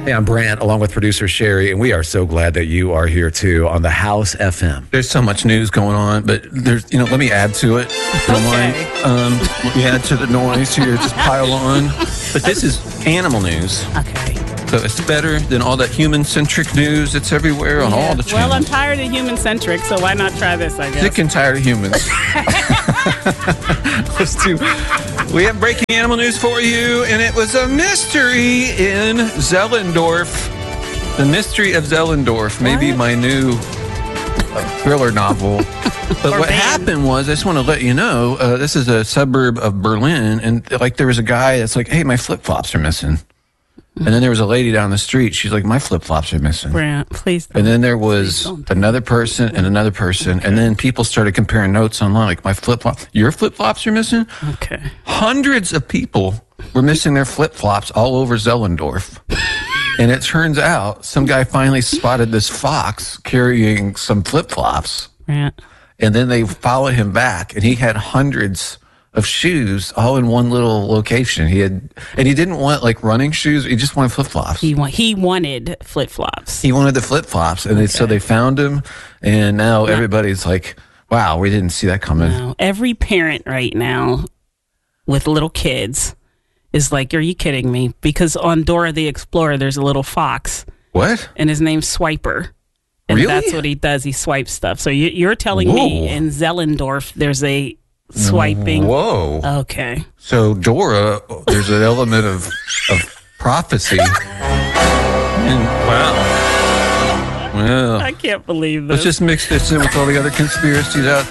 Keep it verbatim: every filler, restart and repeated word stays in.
Hey, I'm Brant, along with producer Sherry, and we are so glad that you are here too on the House F M. There's so much news going on, but there's, you know, let me add to it. Don't Okay. mind. Um, let me add to the noise here. Just pile on. But this is animal news, Okay. so it's better than all that human-centric news that's everywhere on all the channels. Well, I'm tired of human-centric, so why not try this, I guess? Sick and tired of humans. Let's do. We have breaking animal news for you, and it was a mystery in Zellendorf. The Mystery of Zellendorf, maybe What? my new uh, thriller novel. But Or what band. happened was, I just want to let you know, uh, this is a suburb of Berlin, and like there was a guy that's like, "Hey, my flip flops are missing," and then there was a lady down the street. She's like, "My flip flops are missing." Brant, please don't. And then there was Please don't. another person and another person. And then people started comparing notes online. Like, my flip flop, your flip flops are missing? Okay. Hundreds of people were missing their flip flops all over Zellendorf. And it turns out some guy finally spotted this fox carrying some flip flops. Brant. And then they followed him back, and he had hundreds of shoes all in one little location. He had, and he didn't want like running shoes. He just wanted flip flops. He, wa- he wanted flip-flops. He wanted the flip flops, and they, so they found him, and now everybody's like, "Wow, we didn't see that coming." Now, every parent right now with little kids is like, are you kidding me? Because on Dora the Explorer, there's a little fox, What? and his name's Swiper. And Really? that's what he does. He swipes stuff. So you, you're telling Whoa. me in Zellendorf, there's a swiping. Whoa! Okay. So Dora, there's an element of of prophecy. And wow. Well, I can't believe this. let's just mix this in with all the other conspiracies out